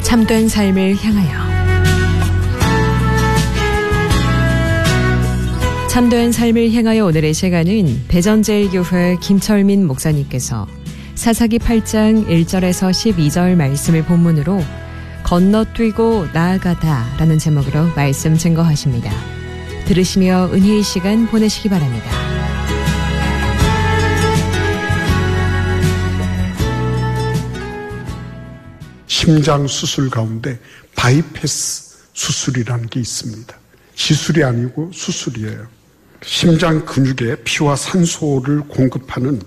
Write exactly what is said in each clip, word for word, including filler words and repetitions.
참된 삶을 향하여 참된 삶을 향하여 오늘의 시간은 대전제일교회 김철민 목사님께서 사사기 팔 장 일 절에서 십이 절 말씀을 본문으로 건너뛰고 나아가다 라는 제목으로 말씀 증거하십니다. 들으시며 은혜의 시간 보내시기 바랍니다. 심장 수술 가운데 바이패스 수술이라는 게 있습니다. 시술이 아니고 수술이에요. 심장 근육에 피와 산소를 공급하는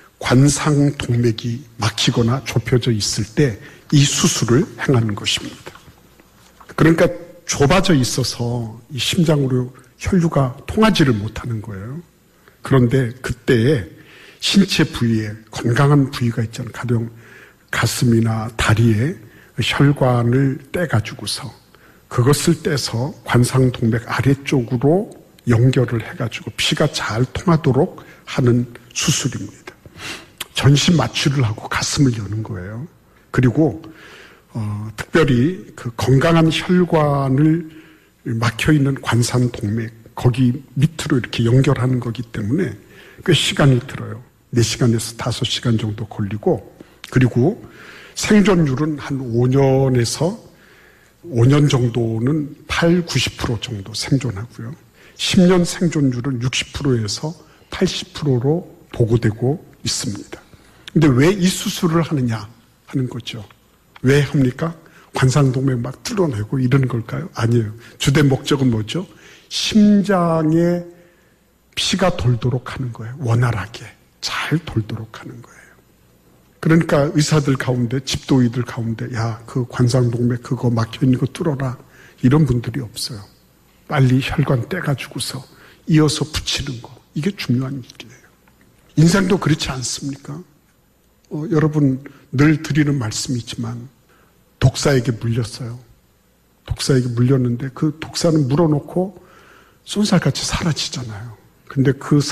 관상동맥이 막히거나 좁혀져 있을 때 이 수술을 행하는 것입니다. 그러니까 좁아져 있어서 이 심장으로 혈류가 통하지를 못하는 거예요. 그런데 그때에 신체 부위에 건강한 부위가 있잖아요. 가령 가슴이나 다리에 혈관을 떼가지고서 그것을 떼서 관상동맥 아래쪽으로 연결을 해가지고 피가 잘 통하도록 하는 수술입니다. 전신 마취를 하고 가슴을 여는 거예요. 그리고 어, 특별히 그 건강한 혈관을 막혀있는 관상동맥 거기 밑으로 이렇게 연결하는 거기 때문에 꽤 시간이 들어요. 네 시간에서 다섯 시간 정도 걸리고, 그리고 생존율은 한 오 년에서 오 년 정도는 팔, 구십 퍼센트 정도 생존하고요. 십 년 생존율은 육십 퍼센트에서 팔십 퍼센트로 보고되고 있습니다. 근데 왜 이 수술을 하느냐 하는 거죠. 왜 합니까? 관상동맥 막 뚫어내고 이러는 걸까요? 아니에요. 주된 목적은 뭐죠? 심장에 피가 돌도록 하는 거예요. 원활하게 잘 돌도록 하는 거예요. 그러니까 의사들 가운데, 집도의들 가운데 야, 그 관상동맥 그거 막혀있는 거 뚫어라 이런 분들이 없어요. 빨리 혈관 떼가지고서 이어서 붙이는 거, 이게 중요한 일이에요. 인생도 그렇지 않습니까? 어, 여러분 늘 드리는 말씀이지만 독사에게 물렸어요. 독사에게 물렸는데 그 독사는 물어놓고 쏜살같이 사라지잖아요. 근데 그